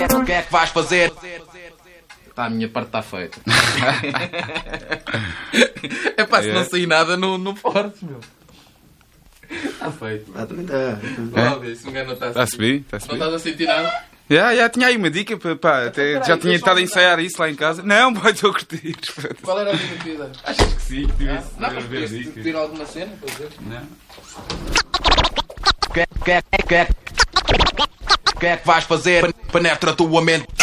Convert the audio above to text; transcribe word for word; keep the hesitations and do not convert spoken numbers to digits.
O que é que vais fazer? Tá, a minha parte está feita. É pá, se É. não sair nada, não, não fortes, meu. Está feito. Ah, também está. Óbvio, se um gajo não está a Está a sentir. subir? Está a Não subir? estás a sentir nada? Já, já tinha aí uma dica, pá, pá, até peraí, já tinha deixa estado a eu ensaiar isso lá em casa. Não, pá, estou a curtir. Qual era a dica que fizeste? Achas que sim, que tivesse Não, a mas ver podias dicas? pedir alguma cena para dizer? Não. O que é que vais fazer? Penetra a tua mente.